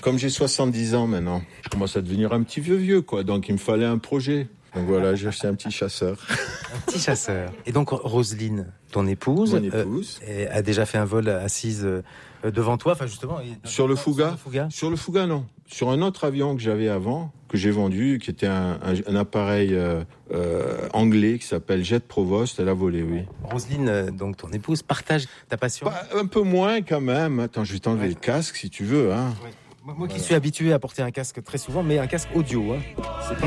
Comme j'ai 70 ans maintenant, je commence à devenir un petit vieux, quoi. Donc il me fallait un projet. Donc voilà, j'ai acheté un petit chasseur. Un petit chasseur. Et donc Roselyne, ton épouse, Mon épouse. a déjà fait un vol assise devant toi, enfin justement. Sur le Fouga. Sur le Fouga, non. Sur un autre avion que j'avais avant, que j'ai vendu, qui était un appareil anglais qui s'appelle Jet Provost, elle a volé, oui. Roselyne, donc ton épouse, partage ta passion. Un peu moins quand même. Attends, je vais t'enlever le casque si tu veux. Hein. Moi qui suis habitué à porter un casque très souvent, mais un casque audio. Hein.